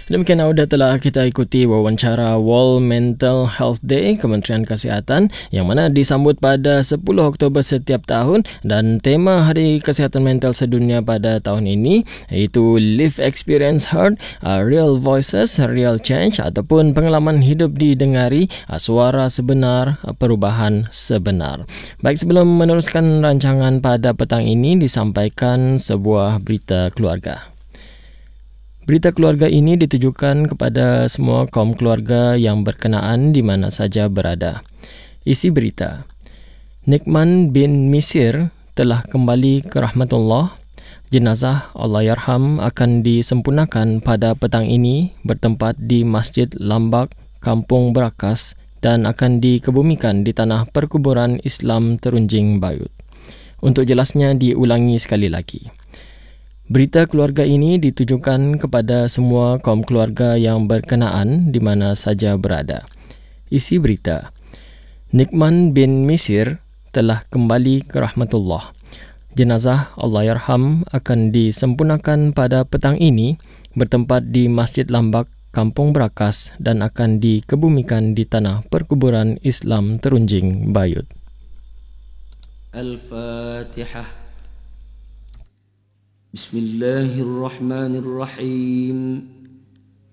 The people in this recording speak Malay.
Demikian sudah telah kita ikuti wawancara World Mental Health Day Kementerian Kesihatan yang mana disambut pada 10 Oktober setiap tahun, dan tema Hari Kesihatan Mental Sedunia pada tahun ini iaitu Live Experience Heard, Real Voices, Real Change ataupun pengalaman hidup didengari, suara sebenar, perubahan sebenar. Baik, sebelum meneruskan rancangan pada petang ini disampaikan sebuah berita keluarga. Berita keluarga ini ditujukan kepada semua kaum keluarga yang berkenaan di mana saja berada. Isi berita: Nikman bin Misir telah kembali ke rahmatullah. Jenazah Allahyarham akan disempurnakan pada petang ini bertempat di Masjid Lambak, Kampung Berakas, dan akan dikebumikan di tanah perkuburan Islam Terunjing Bayut. Untuk jelasnya diulangi sekali lagi. Berita keluarga ini ditujukan kepada semua kaum keluarga yang berkenaan di mana saja berada. Isi berita: Nikman bin Misir telah kembali ke rahmatullah. Jenazah Allahyarham akan disempurnakan pada petang ini bertempat di Masjid Lambak, Kampung Berakas, dan akan dikebumikan di tanah perkuburan Islam Terunjing Bayut. Al-Fatihah. Bismillahirrahmanirrahim.